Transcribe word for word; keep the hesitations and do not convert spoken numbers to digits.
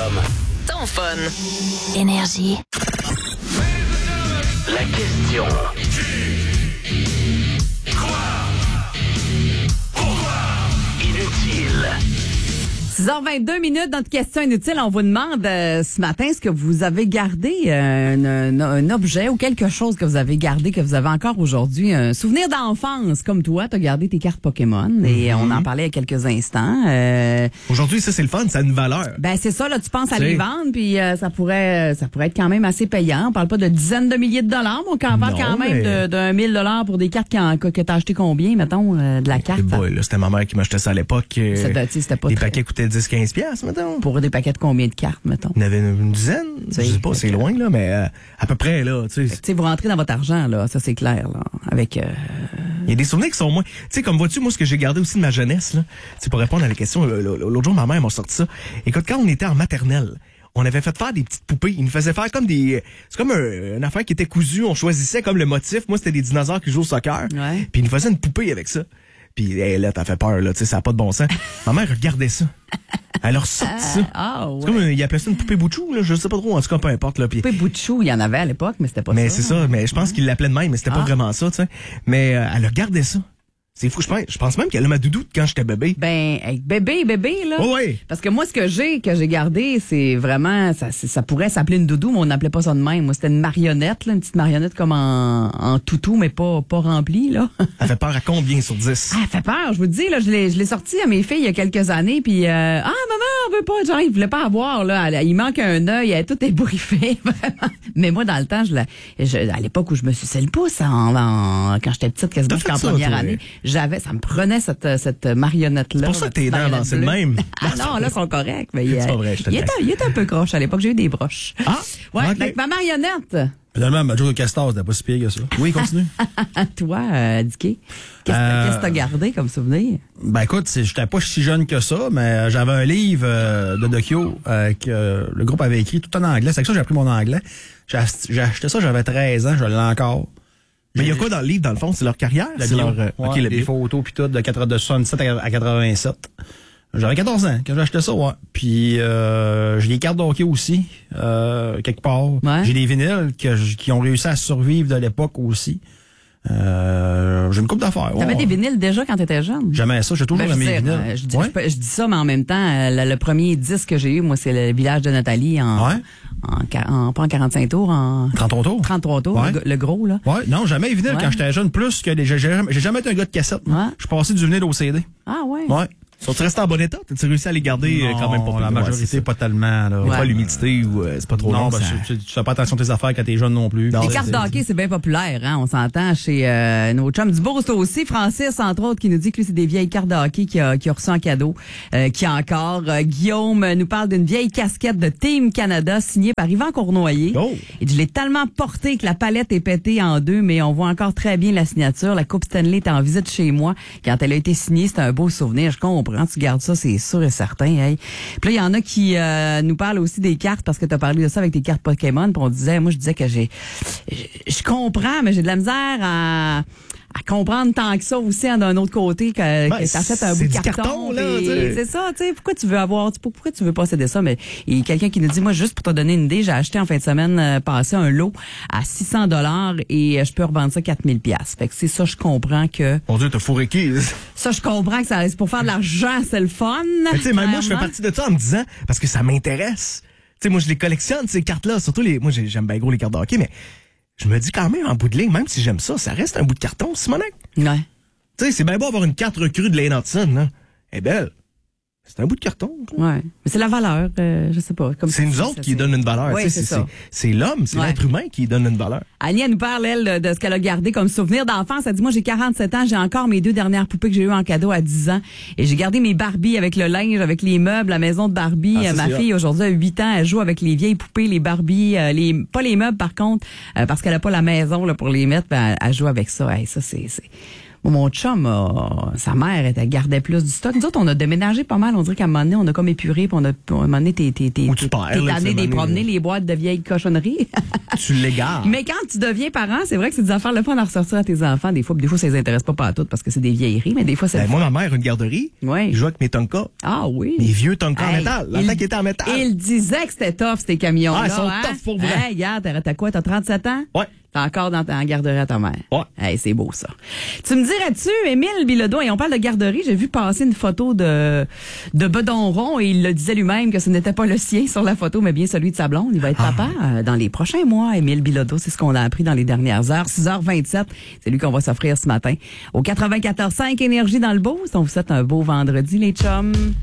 com. Ton fun. Énergie. La question. Inutile. six heures vingt-deux minutes, notre question inutile. On vous demande euh, ce matin, est-ce que vous avez gardé euh, un, un, un objet ou quelque chose que vous avez gardé, que vous avez encore aujourd'hui, un souvenir d'enfance, comme toi, tu as gardé tes cartes Pokémon, et mm-hmm. on en parlait il y a quelques instants. Euh, Aujourd'hui, ça, c'est le fun, ça a une valeur. Ben c'est ça, là, tu penses à les vendre, puis euh, ça pourrait ça pourrait être quand même assez payant. On parle pas de dizaines de milliers de dollars, mais on parle non, quand même mais... de, d'un mille dollars pour des cartes qui en, que, que t'as acheté combien, mettons, euh, de la carte? Boy, là, c'était ma mère qui m'achetait ça à l'époque. Euh, c'était, c'était pas les très... paquets coûtaient dix à quinze piastres, mettons. Pour des paquets de combien de cartes, mettons? Il y en avait une, une dizaine. Je sais pas, c'est loin, là, mais euh, à peu près, là, tu sais. Tu sais, vous rentrez dans votre argent, là, ça c'est clair, là, avec... Euh... Il y a des souvenirs qui sont moins... Tu sais, comme vois-tu, moi, ce que j'ai gardé aussi de ma jeunesse, là, c'est pour répondre à la question, l'autre jour, ma mère m'a sorti ça. Écoute, quand on était en maternelle, on avait fait faire des petites poupées. Ils nous faisaient faire comme des... C'est comme un, une affaire qui était cousue. On choisissait comme le motif. Moi, c'était des dinosaures qui jouent au soccer. Ouais. Puis ils nous faisaient une poupée avec ça. Puis hey, là, t'as fait peur, là. Tu sais, ça n'a pas de bon sens. Ma mère regardait ça. Elle a ressorti ça. Ah, ouais. C'est comme, il appelait ça une poupée boutchou, là. Je sais pas trop. En tout cas, peu importe, là. Puis... Poupée boutchou, il y en avait à l'époque, mais c'était pas mais ça. Mais c'est ça. Mais je pense qu'il l'appelait de même, mais c'était ah. pas vraiment ça, tu sais. Mais euh, elle a gardé ça. C'est fou, je pense, je pense même qu'elle a ma doudou quand j'étais bébé. Ben, hey, bébé, bébé, là. Oh oui. Parce que moi, ce que j'ai, que j'ai gardé, c'est vraiment, ça, ça pourrait s'appeler une doudou, mais on n'appelait pas ça de même. Moi, c'était une marionnette, là, une petite marionnette comme en, en toutou, mais pas, pas remplie, là. Elle fait peur à combien sur dix? Ah, elle fait peur, je vous le dis, là, je l'ai, je l'ai sortie à mes filles il y a quelques années, puis euh, ah, maman, on veut pas, genre, ils voulaient pas avoir, là. Elle, il manque un œil, elle est toute ébouriffée, vraiment. Mais moi, dans le temps, je la, je, à l'époque où je me suçais le pouce, en, en, quand j'étais petite, quasiment jusqu'en première année, j'avais, ça me prenait cette, cette marionnette-là. C'est pour ça que tes dents avancent le même. Ah non, là, ils sont corrects. Mais il, c'est pas vrai, je te il, était, il était un peu croche à l'époque. J'ai eu des broches. Ah! Ouais, okay. avec ma marionnette. Finalement, ma Joe de Castor, c'était pas si pire que ça. Oui, continue. Toi, euh, Dicky, qu'est-ce, euh, qu'est-ce que t'as gardé comme souvenir? Ben écoute, j'étais pas si jeune que ça, mais j'avais un livre euh, de Dokyo euh, que euh, le groupe avait écrit tout en anglais. C'est avec ça que j'ai appris mon anglais. J'ai, j'ai acheté ça, j'avais treize ans, je l'ai encore. Mais il y a quoi dans le livre, dans le fond? C'est leur carrière? La c'est bio, leur, euh, ouais, okay, les bio. photos pis tout, de, de soixante-dix-sept à quatre-vingt-sept. J'avais quatorze ans quand j'ai acheté ça, ouais. Puis euh, j'ai des cartes de hockey aussi, euh, quelque part. Ouais. J'ai des vinyles que, qui ont réussi à survivre de l'époque aussi. Euh, j'ai une couple d'affaires. T'avais ouais. des vinyles déjà quand t'étais jeune? Jamais ça, j'ai toujours ben, mes vinyles. Euh, je, dis, ouais. je, je dis ça, mais en même temps, euh, le, le premier disque que j'ai eu, moi, c'est le village de Nathalie en, ouais. en, en, pas en quarante-cinq tours, en trente-trois tours. trente-trois tours, ouais. le, le gros, là. Ouais, non, jamais vinyle ouais. quand j'étais jeune, plus que les, j'ai, j'ai, j'ai jamais été un gars de cassette. Ouais. Je suis passé du vinyle au C D. Ah ouais? Ouais. Sont-ils restés en bon état? T'as-tu réussi à les garder non, quand même pas? La majorité, ouais, pas tellement. Là. Ouais. Pas l'humidité ou euh, c'est pas trop non, long. Ben, ça... tu, tu fais pas attention à tes affaires quand t'es jeune non plus. Les cartes d'hockey, c'est bien populaire, hein. On s'entend chez euh, nos chums du Beauce aussi. Francis, entre autres, qui nous dit que lui, c'est des vieilles cartes de hockey qu'il a, qu'il a reçues en cadeau. Euh, qui a encore. Euh, Guillaume nous parle d'une vieille casquette de Team Canada signée par Yvan Cournoyer. Oh. Et je l'ai tellement portée que la palette est pétée en deux, mais on voit encore très bien la signature. La Coupe Stanley est en visite chez moi. Quand elle a été signée, c'est un beau souvenir. Je comprends. Tu gardes ça, c'est sûr et certain. Hey. Puis là, il y en a qui euh, nous parlent aussi des cartes parce que tu as parlé de ça avec tes cartes Pokémon. Puis on disait, moi, je disais que j'ai, je comprends, mais j'ai de la misère à, à comprendre tant que ça aussi hein, d'un autre côté que, ben, que t'achètes un bout de carton. carton là, c'est ça, tu sais. Pourquoi tu veux avoir, pourquoi tu veux posséder ça? Mais il y a quelqu'un qui nous dit, moi, juste pour te donner une idée, j'ai acheté en fin de semaine euh, passé un lot à six cents dollars et euh, je peux revendre ça quatre mille piastres. Fait que c'est ça, je comprends que. Mon Dieu, t'as fourré qui? Ça, je comprends que ça reste pour faire de l'argent, c'est le fun. Tu sais, même moi, je fais partie de ça en me disant, parce que ça m'intéresse. Tu sais, moi, je les collectionne, ces cartes-là. Surtout les, moi, j'aime bien gros les cartes de hockey, mais je me dis quand même, en bout de ligne, même si j'aime ça, ça reste un bout de carton, Simonac. Ouais. Tu sais, c'est bien beau avoir une carte recrue de Lane Hudson, là. Elle est belle. C'est un bout de carton. Quoi. Ouais. Mais c'est la valeur, euh, je sais pas. Comme c'est nous autres ça, qui c'est... donnent une valeur. Oui, c'est, c'est, ça. C'est, c'est l'homme, c'est ouais. l'être humain qui donne une valeur. Annie, elle nous parle, elle, de, de ce qu'elle a gardé comme souvenir d'enfance. Elle dit, moi, j'ai quarante-sept ans, j'ai encore mes deux dernières poupées que j'ai eues en cadeau à dix ans. Et j'ai gardé mes Barbies avec le linge, avec les meubles, la maison de Barbie. Ah, Ma fille, aujourd'hui, a huit ans, elle joue avec les vieilles poupées, les Barbies, euh, les pas les meubles, par contre, euh, parce qu'elle a pas la maison là, pour les mettre, ben, elle, elle joue avec ça. Hey, ça, c'est... c'est... Mon chum, euh, sa mère, elle gardait plus du stock. Nous autres, on a déménagé pas mal. On dirait qu'à un moment donné, on a comme épuré, puis on a, à un moment donné, t'es, t'es, t'es, Ou tu t'es, perds, t'es là, tanné tu des sais, promener là. les boîtes de vieilles cochonneries. Tu l'égares. Mais quand tu deviens parent, c'est vrai que c'est des affaires le fun à ressortir à tes enfants. Des fois, des fois, ça les intéresse pas pas à toutes parce que c'est des vieilleries, mais des fois, c'est Ben, le moi, fun. ma mère, une garderie. Ouais. Je jouais avec mes Tonka. Ah oui. Mes vieux Tonka en Hey, métal. Dans le il- temps qu'ils étaient en métal. Il disait que c'était tough, ces camions-là. Ah, ils sont hein? tough pour vrai. Hey, regarde, t'as, t'as quoi? T'as trente-sept ans? Ouais. T'es encore dans ta garderie à ta mère. Ouais. Hey, c'est beau, ça. Tu me dirais-tu, Émile Bilodeau, et on parle de garderie, j'ai vu passer une photo de, de Bedon Rond et il le disait lui-même que ce n'était pas le sien sur la photo, mais bien celui de sa blonde. Il va être papa euh, dans les prochains mois, Émile Bilodeau. C'est ce qu'on a appris dans les dernières heures. six heures vingt-sept. C'est lui qu'on va s'offrir ce matin. Au quatre-vingt-quatorze cinq Énergie dans le Beauce. On vous souhaite un beau vendredi, les chums.